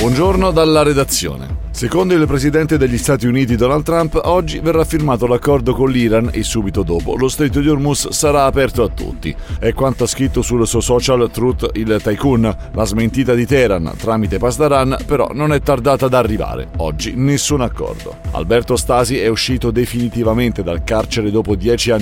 Buongiorno dalla redazione. Secondo il presidente degli Stati Uniti Donald Trump, oggi verrà firmato l'accordo con l'Iran e subito dopo lo stretto di Hormuz sarà aperto a tutti. È quanto ha scritto sul suo social Truth il tycoon. La smentita di Teheran tramite Pasdaran però non è tardata ad arrivare. Oggi nessun accordo. Alberto Stasi è uscito definitivamente dal carcere dopo 10 anni